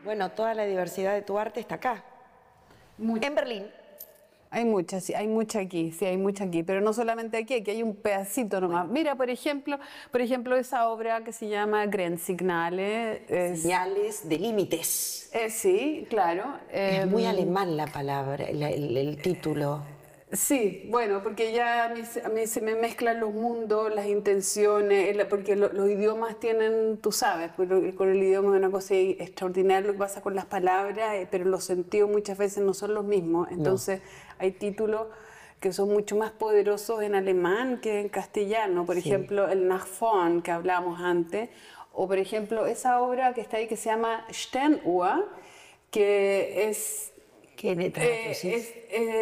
Bueno, toda la diversidad de tu arte está acá, en Berlín. Hay muchas, sí, hay mucha aquí, sí, hay mucha aquí, pero no solamente aquí, aquí hay un pedacito nomás. Mira, por ejemplo, esa obra que se llama Grenzsignale. Señales de límites. Sí, claro. Es muy alemán la palabra, el título. Sí, bueno, porque ya a mí se me mezclan los mundos, las intenciones, porque los idiomas tienen, tú sabes, con el idioma es una cosa extraordinaria lo que pasa con las palabras, pero los sentidos muchas veces no son los mismos. Entonces hay títulos que son mucho más poderosos en alemán que en castellano. Por ejemplo, el Nach vorn que hablábamos antes, o por ejemplo esa obra que está ahí que se llama Sternuhr, que es... ¿Qué letra es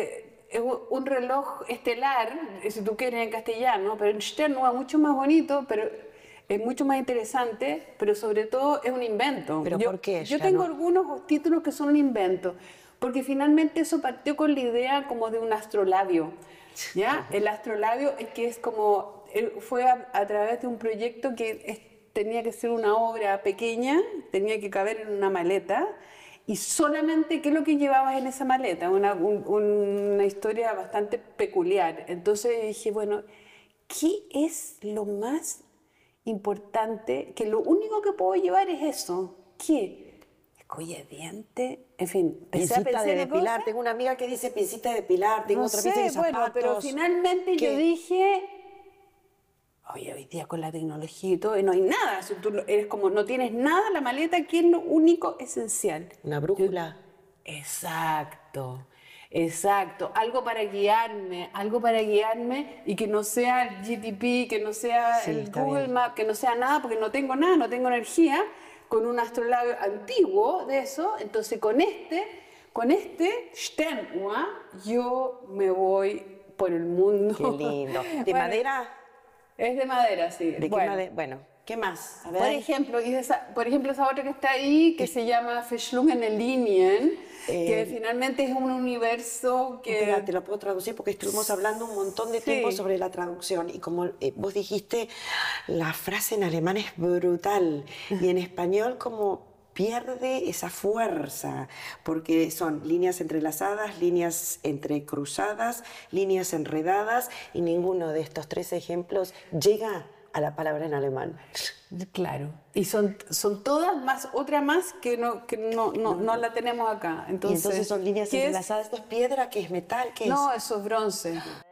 un reloj estelar, si tú quieres en castellano, pero en Sternua es mucho más bonito, pero es mucho más interesante, pero sobre todo es un invento. ¿Pero por qué? Yo tengo algunos títulos que son un invento, porque finalmente eso partió con la idea como de un astrolabio. ¿Ya? El astrolabio es que es como, fue a través de un proyecto que tenía que ser una obra pequeña, tenía que caber en una maleta, y solamente, ¿qué es lo que llevabas en esa maleta? Una historia bastante peculiar. Entonces dije, bueno, ¿qué es lo más importante? Que lo único que puedo llevar es eso. ¿Qué? Escolla de diente, en fin. Pincita de depilar. Tengo una amiga que dice pincita de depilar, tengo otra que dice zapatos. Bueno, pero finalmente yo dije... Oye, hoy día con la tecnología y todo, y no hay nada. Si tú eres como, no tienes nada, la maleta, que es lo único esencial. Una brújula. Exacto, exacto. Algo para guiarme y que no sea el GTP, que no sea el Google Maps, que no sea nada, porque no tengo nada, no tengo energía, con un astrolabio antiguo de eso. Entonces con este Sternuhr, yo me voy por el mundo. Qué lindo. ¿De madera? Es de madera, sí. ¿De qué madera? Bueno, ¿qué más? A ver. Por ejemplo, esa otra que está ahí, que se llama Verschlungene Linien, que finalmente es un universo que... Espera, te lo puedo traducir porque estuvimos hablando un montón de tiempo sobre la traducción y como vos dijiste, la frase en alemán es brutal y en español como pierde esa fuerza, porque son líneas entrelazadas, líneas entrecruzadas, líneas enredadas, y ninguno de estos tres ejemplos llega a la palabra en alemán. Claro. Y son todas más, otra más que no la tenemos acá. Entonces, y entonces son líneas entrelazadas. ¿Esto es piedra? ¿Qué es metal? ¿Qué es? No, eso es bronce.